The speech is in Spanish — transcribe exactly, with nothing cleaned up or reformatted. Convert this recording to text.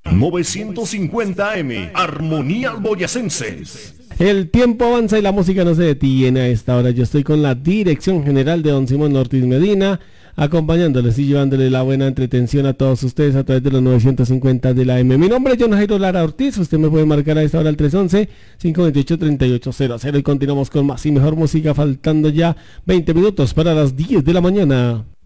novecientos cincuenta A M, Armonía Boyacenses. El tiempo avanza y la música no se detiene a esta hora. Yo estoy con la dirección general de don Simón Ortiz Medina, acompañándoles y llevándole la buena entretención a todos ustedes a través de los novecientos cincuenta de la M. Mi nombre es John Jairo Lara Ortiz. Usted me puede marcar a esta hora al tres once, cinco veintiocho, treinta y ocho cero cero y continuamos con más y mejor música, faltando ya veinte minutos para las diez de la mañana.